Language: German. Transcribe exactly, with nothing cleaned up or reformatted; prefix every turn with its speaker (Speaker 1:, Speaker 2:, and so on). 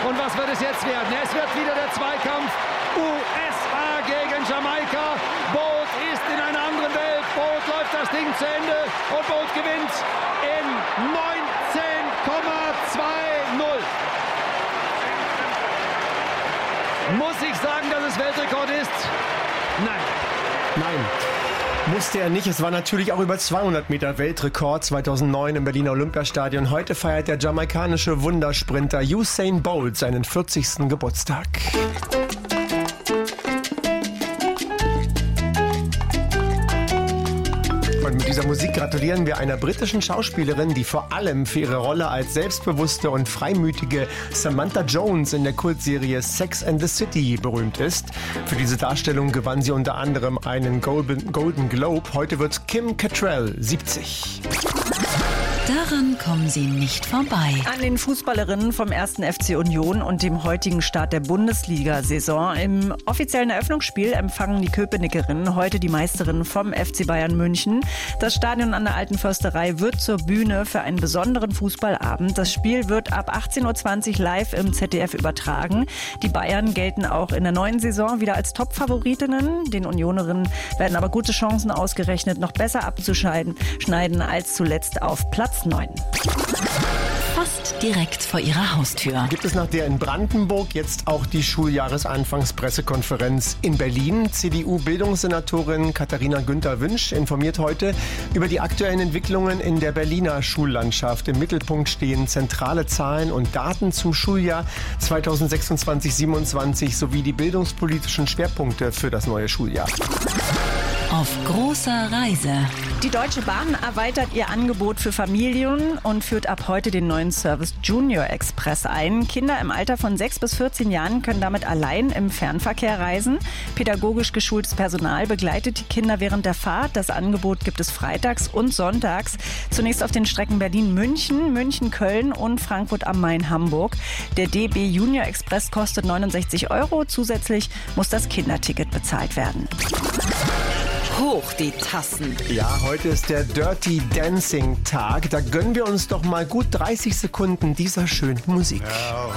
Speaker 1: Und was wird es jetzt werden? Es wird wieder der Zweikampf U S A gegen Jamaika. Bolt ist in einer anderen Welt. Bolt läuft das Ding zu Ende und Bolt gewinnt in neunzehn Komma zwanzig. Muss ich sagen, dass es Weltrekord ist? Nein.
Speaker 2: Nein. Musste er nicht. Es war natürlich auch über zweihundert Meter Weltrekord zweitausendneun im Berliner Olympiastadion. Heute feiert der jamaikanische Wundersprinter Usain Bolt seinen vierzigsten Geburtstag. Und mit dieser Musik gratulieren wir einer britischen Schauspielerin, die vor allem für ihre Rolle als selbstbewusste und freimütige Samantha Jones in der Kultserie Sex and the City berühmt ist. Für diese Darstellung gewann sie unter anderem einen Golden, Golden Globe. Heute wird Kim Cattrall siebzig.
Speaker 3: Daran kommen Sie nicht vorbei.
Speaker 4: An den Fußballerinnen vom ersten F C Union und dem heutigen Start der Bundesliga-Saison. Im offiziellen Eröffnungsspiel empfangen die Köpenickerinnen heute die Meisterinnen vom F C Bayern München. Das Stadion an der Alten Försterei wird zur Bühne für einen besonderen Fußballabend. Das Spiel wird ab achtzehn Uhr zwanzig live im Z D F übertragen. Die Bayern gelten auch in der neuen Saison wieder als Top-Favoritinnen. Den Unionerinnen werden aber gute Chancen ausgerechnet, noch besser abzuschneiden schneiden als zuletzt auf Platz neun.
Speaker 3: Fast direkt vor Ihrer Haustür.
Speaker 2: Gibt es nach der in Brandenburg jetzt auch die Schuljahresanfangspressekonferenz in Berlin? C D U-Bildungssenatorin Katharina Günther-Wünsch informiert heute über die aktuellen Entwicklungen in der Berliner Schullandschaft. Im Mittelpunkt stehen zentrale Zahlen und Daten zum Schuljahr zweitausendsechsundzwanzig siebenundzwanzig sowie die bildungspolitischen Schwerpunkte für das neue Schuljahr.
Speaker 3: Auf großer Reise.
Speaker 4: Die Deutsche Bahn erweitert ihr Angebot für Familien und führt ab heute den neuen Service Junior Express ein. Kinder im Alter von sechs bis vierzehn Jahren können damit allein im Fernverkehr reisen. Pädagogisch geschultes Personal begleitet die Kinder während der Fahrt. Das Angebot gibt es freitags und sonntags. Zunächst auf den Strecken Berlin-München, München-Köln und Frankfurt am Main-Hamburg. Der D B Junior Express kostet neunundsechzig Euro. Zusätzlich muss das Kinderticket bezahlt werden.
Speaker 3: Hoch die Tassen.
Speaker 2: Ja, heute ist der Dirty Dancing Tag. Da gönnen wir uns doch mal gut dreißig Sekunden dieser schönen Musik.
Speaker 5: Now